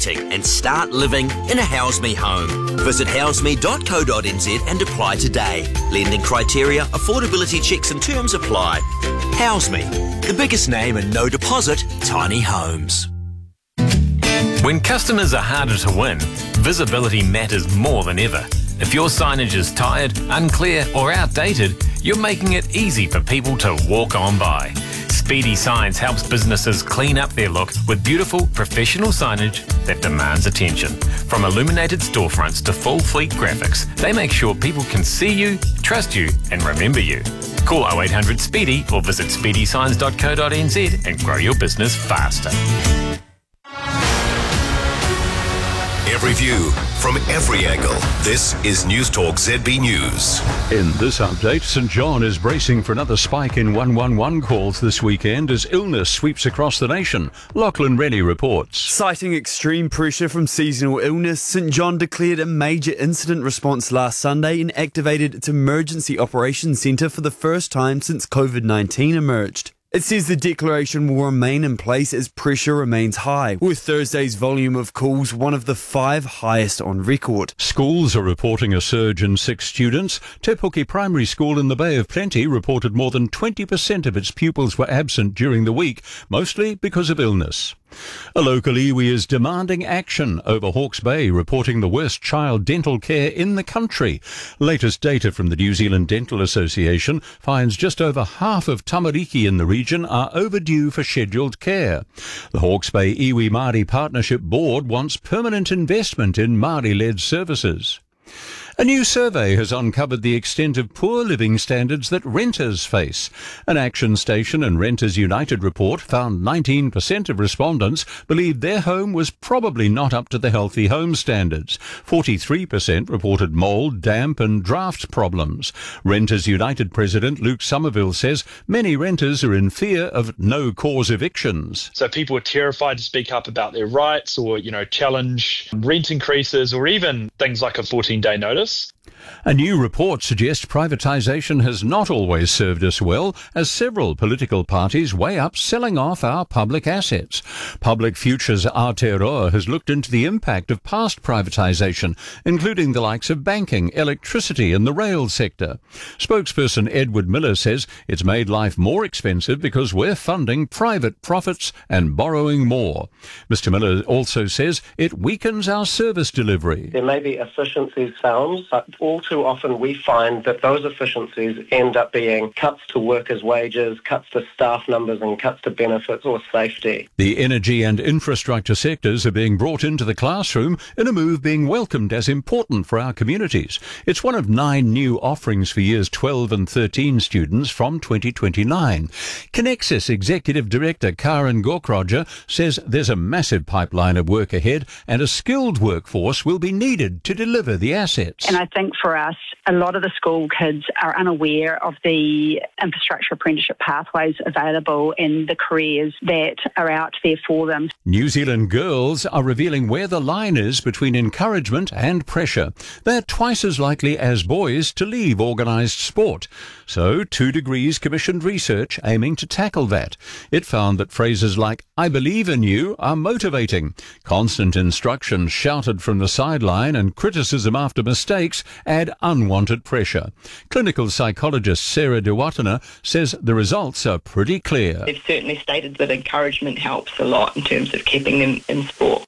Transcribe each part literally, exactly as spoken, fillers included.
and start living in a House Me home. Visit house me dot co dot n z and apply today. Lending criteria, affordability checks and terms apply. House Me, the biggest name in no deposit tiny homes. When customers are harder to win, visibility matters more than ever. If your signage is tired, unclear or outdated, you're making it easy for people to walk on by. Speedy Signs helps businesses clean up their look with beautiful, professional signage that demands attention. From illuminated storefronts to full fleet graphics, they make sure people can see you, trust you and remember you. Call oh eight hundred SPEEDY or visit speedy signs dot co dot n z and grow your business faster. Every view from every angle. This is News Talk Z B News. In this update, St John is bracing for another spike in one one one calls this weekend as illness sweeps across the nation. Lachlan Rennie reports. Citing extreme pressure from seasonal illness, St John declared a major incident response last Sunday and activated its Emergency Operations Centre for the first time since COVID nineteen emerged. It says the declaration will remain in place as pressure remains high, with Thursday's volume of calls one of the five highest on record. Schools are reporting a surge in sick students. Te Puke Primary School in the Bay of Plenty reported more than twenty percent of its pupils were absent during the week, mostly because of illness. A local iwi is demanding action over Hawke's Bay, reporting the worst child dental care in the country. Latest data from the New Zealand Dental Association finds just over half of tamariki in the region are overdue for scheduled care. The Hawke's Bay Iwi Māori Partnership Board wants permanent investment in Māori-led services. A new survey has uncovered the extent of poor living standards that renters face. An Action Station and Renters United report found nineteen percent of respondents believed their home was probably not up to the healthy home standards. forty-three percent reported mould, damp and draft problems. Renters United President Luke Somerville says many renters are in fear of no-cause evictions. So people are terrified to speak up about their rights or, you know, challenge rent increases or even things like a fourteen-day notice. A new report suggests privatisation has not always served us well, as several political parties weigh up selling off our public assets. Public Futures Aotearoa has looked into the impact of past privatisation, including the likes of banking, electricity and the rail sector. Spokesperson Edward Miller says it's made life more expensive because we're funding private profits and borrowing more. Mister Miller also says it weakens our service delivery. There may be efficiencies found, but all too often we find that those efficiencies end up being cuts to workers' wages, cuts to staff numbers and cuts to benefits or safety. The energy and infrastructure sectors are being brought into the classroom in a move being welcomed as important for our communities. It's one of nine new offerings for years twelve and thirteen students from twenty twenty-nine. Connexus Executive Director Karen Gorkroger says there's a massive pipeline of work ahead and a skilled workforce will be needed to deliver the assets. And I think for us, a lot of the school kids are unaware of the infrastructure apprenticeship pathways available and the careers that are out there for them. New Zealand girls are revealing where the line is between encouragement and pressure. They're twice as likely as boys to leave organised sport. So, Two Degrees commissioned research aiming to tackle that. It found that phrases like, "I believe in you," are motivating. Constant instruction shouted from the sideline and criticism after mistakes add unwanted pressure. Clinical psychologist Sarah DeWatana says the results are pretty clear. They've certainly stated that encouragement helps a lot in terms of keeping them in sport.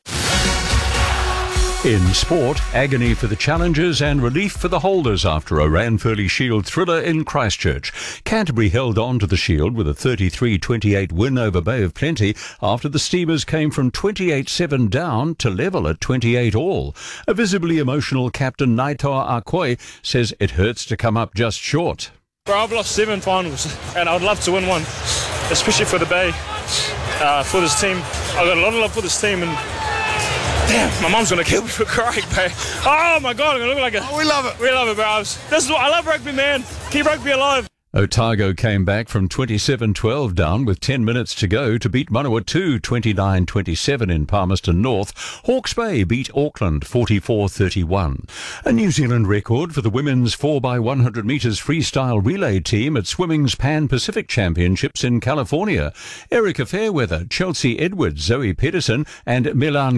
In sport, agony for the challengers and relief for the holders after a Ranfurly Shield thriller in Christchurch. Canterbury held on to the Shield with a thirty-three twenty-eight win over Bay of Plenty after the Steamers came from twenty-eight seven down to level at twenty-eight all. A visibly emotional captain Naitoa Akoi says it hurts to come up just short. Bro, I've lost seven finals and I would love to win one, especially for the Bay, uh, for this team. I've got a lot of love for this team and damn, my mum's gonna kill me for crying, bro. Oh my God, I'm gonna look like a... Oh, we love it. We love it, bro. This is what I love rugby, man. Keep rugby alive. Otago came back from twenty-seven twelve down with ten minutes to go to beat Manawatu twenty-nine twenty-seven in Palmerston North. Hawke's Bay beat Auckland forty-four thirty-one. A New Zealand record for the women's four by one hundred metres freestyle relay team at swimming's Pan-Pacific Championships in California. Erica Fairweather, Chelsea Edwards, Zoe Pedersen and Milan